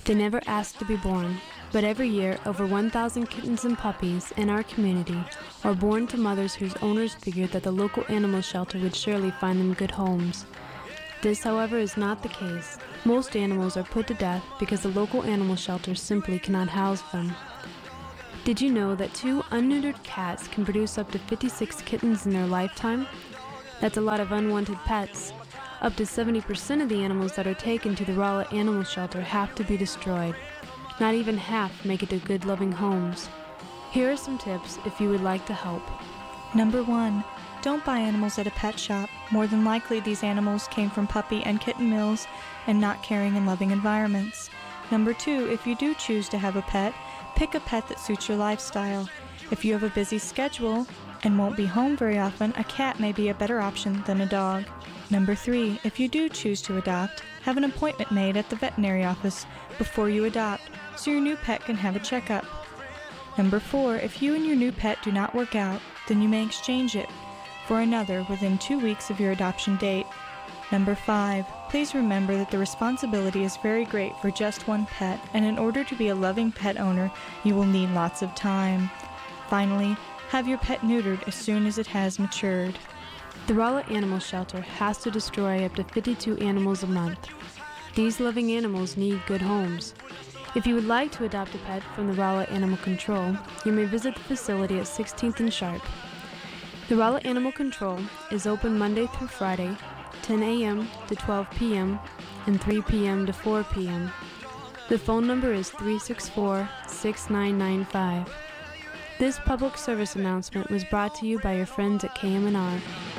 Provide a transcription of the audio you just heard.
They never asked to be born, but every year over 1,000 kittens and puppies in our community are born to mothers whose owners figured that the local animal shelter would surely find them good homes. This, however, is not the case. Most animals are put to death because the local animal shelter simply cannot house them. Did you know that 2 unneutered cats can produce up to 56 kittens in their lifetime? That's a lot of unwanted pets. Up to 70% of the animals that are taken to the Rolla Animal Shelter have to be destroyed. Not even half make it to good, loving homes. Here are some tips if you would like to help. Number 1. Don't buy animals at a pet shop. More than likely, these animals came from puppy and kitten mills and not caring and loving environments. Number 2. If you do choose to have a pet, pick a pet that suits your lifestyle. If you have a busy schedule and won't be home very often, a cat may be a better option than a dog. Number 3, if you do choose to adopt, have an appointment made at the veterinary office before you adopt so your new pet can have a checkup. Number 4, if you and your new pet do not work out, then you may exchange it for another within 2 weeks of your adoption date. Number 5, please remember that the responsibility is very great for just one pet, and in order to be a loving pet owner, you will need lots of time. Finally, have your pet neutered as soon as it has matured. The Rolla Animal Shelter has to destroy up to 52 animals a month. These loving animals need good homes. If you would like to adopt a pet from the Rolla Animal Control, you may visit the facility at 16th and Sharp. The Rolla Animal Control is open Monday through Friday, 10 a.m. to 12 p.m. and 3 p.m. to 4 p.m. The phone number is 364-6995. This public service announcement was brought to you by your friends at KMNR.